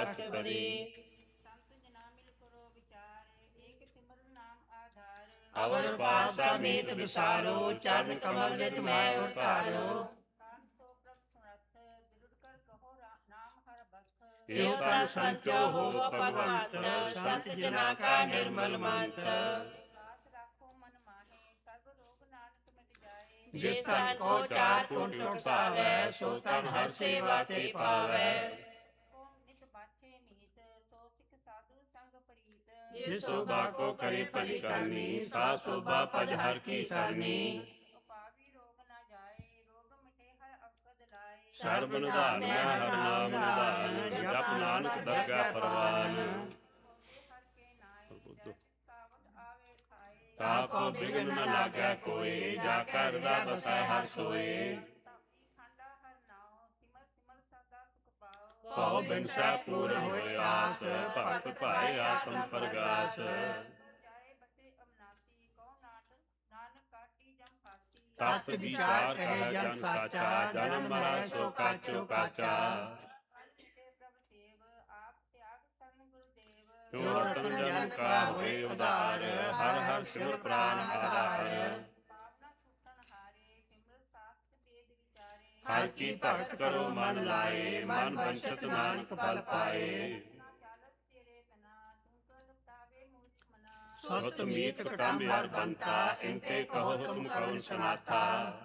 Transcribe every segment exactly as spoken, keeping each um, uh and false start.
ਅਸ਼ਟਪਦੀ। ਸੰਤ ਜਨਾ ਮਿਲ ਕਰੋ ਵਿਚਾਰ ਏਕ ਸਿਮਰਨ ਨਾਮ ਆਧਾਰ। ਅਵਰ ਪਾਸ ਸਮੇਤ ਵਿਸਾਰੋ ਚਰਨ ਕਮਲ ਰਿਤ ਮੈਂ ਉਤਾਰੋ। ਕਾਨ ਸੋ ਪ੍ਰਭ ਸਮਰੱਥ ਦਿਲੁੜ ਕਰ ਕਹੋ ਰਾ- ਨਾਮ ਹਰ ਬਖ। ਇਉ ਤਨ ਸੰਚੋ ਹੋਵ ਭਗਵੰਤ ਸੰਤ ਜਨਾ ਕਾ ਨਿਰਮਲ ਮੰਤ। ਕਾਸ ਰਾਖੋ ਮਨ ਮਾਹੇ ਸਰਬ ਰੋਗ ਨਾਨਕ ਮਿਟ ਜਾਏ। ਜਿਸ ਤਨ ਕੋ ਚਾਰ ਕੁੰਟ ਟੁਟ ਪਾਵੈ ਸੋ ਤਨ ਹਰ ਸੇਵਾ ਤੇ ਪਾਵੈ। ਕੋ ਨਿਤ ਬਾਛੇ ਨੀਤ ਸੋ ਸਿੱਖ ਸਾਧੂ ਸੰਗ ਪ੍ਰੀਤ। ਜਿਸ ਸੋਭਾ ਕੋ ਕਰੇ ਭਲੀ ਕਰਨੀ ਸਾ ਸੋਭਾ ਭਜ ਹਰ ਕੀ ਸਰਨੀ। ਉਪਾਵੀ ਰੋਗ ਨਾ ਜਾਏ ਰੋਗ ਮਿਟੇ ਹਰ ਅਵਕਦ ਲਾਏ। ਸਰਬ ਨਿਧਾਨ ਮੈਂ ਹਰ ਨਾਮ ਨਿਧਾਨ ਜਪ ਨਾਨਕ ਦਰਗਹਿ ਪਰਵਾਨ। ਹੋਵੇ ਹਰ ਕੇ ਨਾਏ ਜੈ ਤਿਸ ਕਾਵਤ ਆਵੇ ਖਾਏ। ਤਾ ਕੋ ਬਿਗਨ ਨ ਲਾਗੈ ਕੋਇ ਜਾ ਕੈ ਹਿਰਦੈ ਬਸੈ ਹਰਿ ਸੋਇ। ਤਪੀ ਖਾਂਡਾ ਹਰ ਨਾਉ ਸਿਮਰ ਸਿਮਰ ਸਦਾ ਸੁਖ ਪਾਓ। ਭਉ ਬਿਨਸੈ ਪੂਰਨ ਹੋਇ ਆਸ ਭਗਤ ਭਾਏ ਆਤਮ ਪਰਗਾਸ। ਜਾਏ ਬਸੇ ਅਵਨਾਸੀ ਕਉ ਨਾਨਕ ਨਾਨਕ ਕਾਟੀ ਜਮ ਫਾਸੀ। ਤਤ ਵਿਚਾਰ ਕਹੇ ਜਨ ਸਾਚਾ ਜਨਮ ਮਰੈ ਸੋ ਕਾਚੋ ਕਾਚਾ। ਕਲ ਮਿਟੇ ਪ੍ਰਭ ਸੇਵ ਆਪ ਤਿਆਗ ਸਰਨ ਗੁਰਦੇਵ। ਜੋ ਰਤਨ ਜਨ ਕਾ ਹੋਏ ਉਧਾਰ ਹਰ ਹਰ ਸਿਮਰ ਪ੍ਰਾਨ ਆਧਾਰ। ਪਾਵਨਾ ਛੂਟਨ ਹਾਰੇ ਸਿਮਰ ਸਾਸਤ ਵੇਦ ਵਿਚਾਰੇ। ਹਰ ਕੀ ਭਗਤ ਕਰੋ ਮਨ ਲਾਏ ਮਨ ਬੰਚਤ ਨਾਨਕ ਫਲ ਪਾਏ। ਨਾ ਚਾਲਸ ਤੇਰੇ ਤਨਾ ਤੂੰ ਕਰ ਤਾਵੇ ਮੂਰਖ ਮਨਾ। ਸੁਤ ਮੀਤ ਕਟੰਬ ਹਰ ਬੰਤਾ ਇੰਤੇ ਕਹੋ ਤੁਮ ਕਵਨ ਸਨਾਥਾ।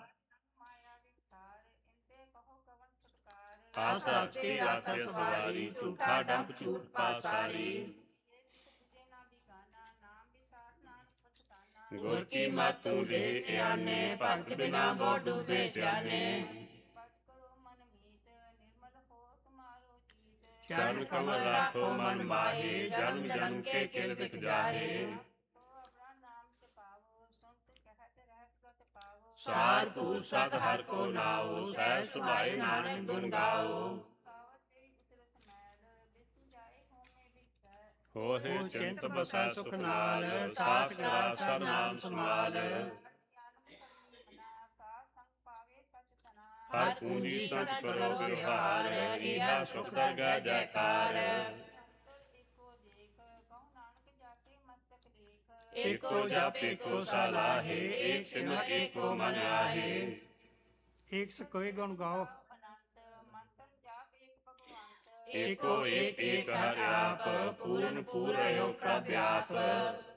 ਮਾਇਆ ਵਿਸਥਾਰ ਇੰਤੇ ਕਹੋ ਕਵਨ ਛੁਟਕਾਰ। ਆਸ ਹਸਤੀ ਰਾਤ ਸਵਾਰੀ ਝੂਠਾ ਡੰਪ ਝੂਠ ਪਾਸਾਰੀ। ਜੇ ਤਿਸ ਬੁਝੇ ਨਾ ਬਿਗਾਨਾ ਨਾਮ ਵਿਸਾਰ ਨਾਨਕ ਪਛਤਾਨਾ। ਗੁਰ ਕੀ ਮਤਿ ਤੂੰ ਦੇ ਧਿਆਨੇ ਭਗਤ ਬਿਨਾ ਬੋ ਡੂਬੇ ਸਿਆਨੇ। ਭਗਤ ਕਰੋ ਮਨ ਮੀਤ ਨਿਰਮਲ ਹੋ ਤੁਮਾਰੋ ਚੀਤ। ਚਰਨ ਕਮਲ ਰਾਖੋ ਮਨ ਮਾਹੀ ਜਨਮ ਜਨਮ ਕੇ ਕਿਲ ਬਿਖ ਜਾਹੇ। ਸੋ ਅਵਰਾ ਨਾਮ ਤੇ ਪਾਵੋ ਸੁਨਤ ਕਹਿਤ ਰਹਿਤ ਗਤ ਪਾਵੋ। ਸਾਰ ਭੂਤ ਸਤ ਹਰਿ ਕੋ ਨਾਉ ਸਹਿ ਸੁਭਾਏ ਨਾਨਕ ਗੁਣ ਗਾਓ। ਪਾਵਤ ਤੇਰੀ ਉਤਰ ਸਮੈਲ ਬਿਸੁ ਜਾਏ ਹੋਮੇ ਵਿਚਾਰ। ਹੋਏ ਚਿੰਤ ਬਸੈ ਸੁਖ ਨਾਲ ਸਾਸ ਗ੍ਰਾਸ ਸਭ ਨਾਮ ਸਮਾਲ। ਗਿਆਨਮ ਕਰਮੀ ਮਨਾ ਸਾਧ ਸੰਗ ਪਾਵੇ ਸਚ ਤਨਾ। ਹਰ ਪੂੰਜੀ ਸਚ ਕਰੋ ਵਿਵਹਾਰ ਇਹਾ ਸੁਖ ਦਰਗਹਿ ਜੈਕਾਰ। ਅੰਤਰ ਏਕੋ ਦੇਖ ਕਹੋ ਨਾਨਕ ਜਾਕੇ ਮਸਤਕ ਦੇਖ। ਏਕੋ ਜਪ ਏਕੋ ਸਲਾਹੇ ਏਕ ਸਿਮਰ ਏਕੋ ਮਨ ਆਹੇ। ਏਕ ਸकोय ਗੁਣ ਗਾਓ। ਅਨੰਤ ਮੰਤਰ ਜਾਪ ਏਕ ਭਗਵੰਤ। ਏਕੋ ਏਕ ਏਕ ਹਰਿ ਆਪ ਪੂਰਨ ਪੂਰ ਰਹਿਓ ਪ੍ਰਭ ਆਪ।